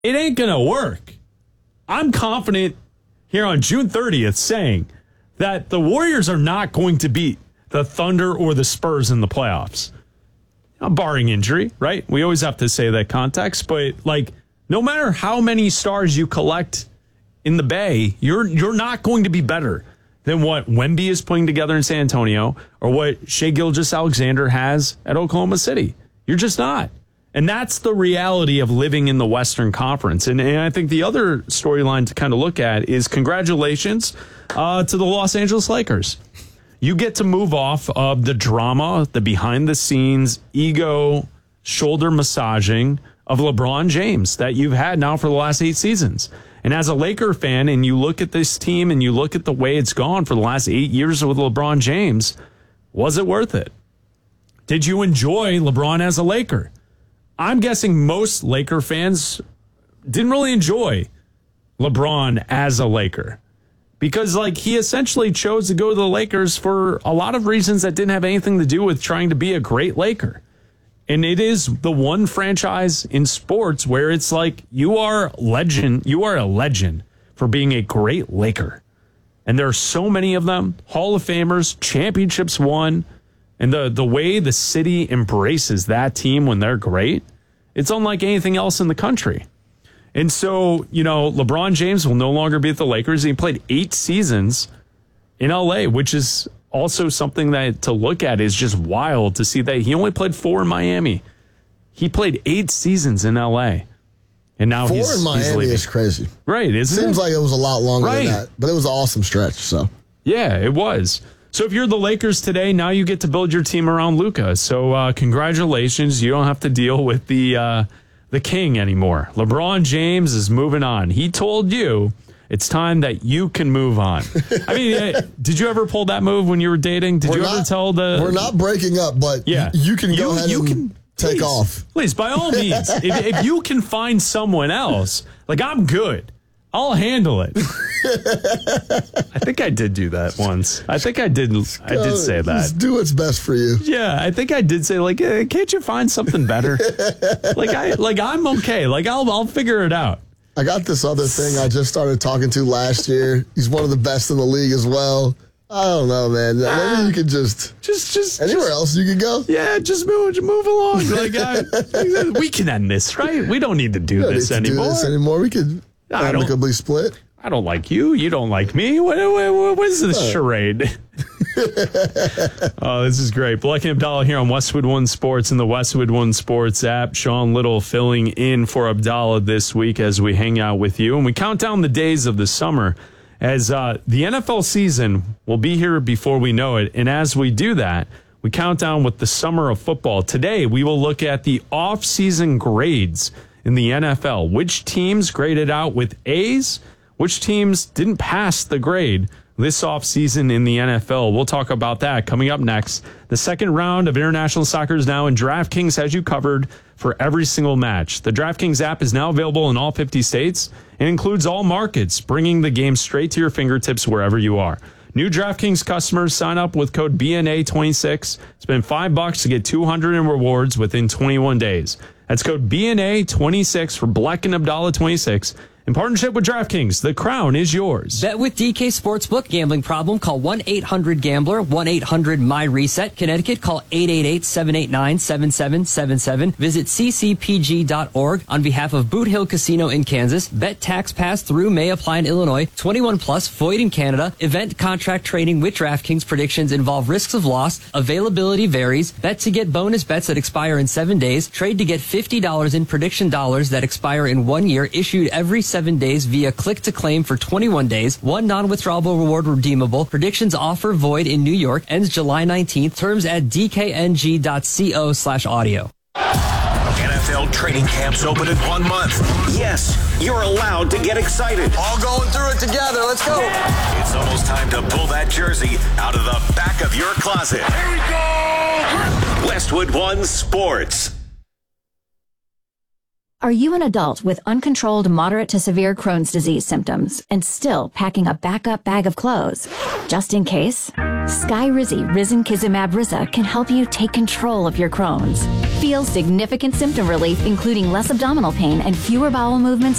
It ain't going to work. I'm confident here on June 30th saying that the Warriors are not going to beat the Thunder or the Spurs in the playoffs. Barring injury, right? We always have to say that context, but like no matter how many stars you collect in the Bay, you're not going to be better than what Wemby is putting together in San Antonio or what Shai Gilgeous-Alexander has at Oklahoma City. You're just not. And that's the reality of living in the Western Conference. And I think the other storyline to kind of look at is congratulations to the Los Angeles Lakers. You get to move off of the drama, the behind-the-scenes, ego, shoulder massaging of LeBron James that you've had now for the last 8 seasons. And as a Laker fan, and you look at this team and you look at the way it's gone for the last 8 years with LeBron James, was it worth it? Did you enjoy LeBron as a Laker? I'm guessing most Laker fans didn't really enjoy LeBron as a Laker. Because, like, he essentially chose to go to the Lakers for a lot of reasons that didn't have anything to do with trying to be a great Laker. And it is the one franchise in sports where it's like you are a legend for being a great Laker. And there are so many of them, Hall of Famers, championships won, and the way the city embraces that team when they're great, it's unlike anything else in the country. And so, you know, LeBron James will no longer be at the Lakers. He played 8 seasons in LA, which is also something that to look at is just wild to see that he only played 4 in Miami. He played 8 seasons in LA. And now 4 he's in Miami is crazy. Right, isn't it? Seems like it was a lot longer than that, but it was an awesome stretch. So yeah, it was. So if you're the Lakers today, now you get to build your team around Luka. So congratulations. You don't have to deal with the king anymore. LeBron James is moving on. He told you it's time that you can move on. I mean, did you ever pull that move when you were dating? Did you ever tell the... We're not breaking up, but yeah, you can go ahead and take off. Please, by all means, if you can find someone else, like I'm good. I'll handle it. I think I did do that once. I think I did. I did say that. Just do what's best for you. Yeah, I think I did say like, can't you find something better? I'm okay. Like I'll figure it out. I got this other thing I just started talking to last year. He's one of the best in the league as well. I don't know, man. Maybe you could just anywhere else you could go. Yeah, just move along. Like we can end this, right? We don't need to do this anymore. We could amicably split. I don't like you. You don't like me. What is this charade? Oh, this is great. Black and Abdallah here on Westwood One Sports and the Westwood One Sports app. Sean Little filling in for Abdallah this week as we hang out with you. And we count down the days of the summer as the NFL season will be here before we know it. And as we do that, we count down with the summer of football. Today, we will look at the off-season grades in the NFL. Which teams graded out with A's? Which teams didn't pass the grade this offseason in the NFL? We'll talk about that coming up next. The second round of international soccer is now, and DraftKings has you covered for every single match. The DraftKings app is now available in all 50 states and includes all markets, bringing the game straight to your fingertips wherever you are. New DraftKings customers sign up with code BNA26. Spend $5 to get $200 in rewards within 21 days. That's code BNA26 for Black and Abdallah 26. In partnership with DraftKings, the crown is yours. Bet with DK Sportsbook. Gambling problem? Call 1-800-GAMBLER. 1-800-MY-RESET. Connecticut, call 888-789-7777. Visit ccpg.org. On behalf of Boot Hill Casino in Kansas, bet tax pass through may apply in Illinois. 21 plus, void in Canada. Event contract trading with DraftKings. Predictions involve risks of loss. Availability varies. Bet to get bonus bets that expire in 7 days. Trade to get $50 in prediction dollars that expire in 1 year. Issued every 7 days via click to claim for 21 days. One non-withdrawable reward redeemable. Predictions offer void in New York. Ends July 19th. Terms at dkng.co/audio. NFL training camps open in 1 month. Yes, you're allowed to get excited. All going through it together. Let's go. It's almost time to pull that jersey out of the back of your closet. Here we go. Westwood One Sports. Are you an adult with uncontrolled moderate to severe Crohn's disease symptoms and still packing a backup bag of clothes? Just in case, Skyrizi Risankizumab Riza can help you take control of your Crohn's. Feel significant symptom relief, including less abdominal pain and fewer bowel movements